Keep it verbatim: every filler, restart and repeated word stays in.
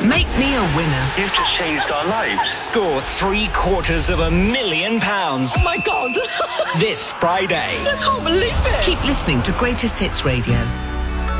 Make me a winner. You've just changed our lives. Score three quarters of a million pounds. Oh my God. This Friday. I can't believe it. Keep listening to Greatest Hits Radio.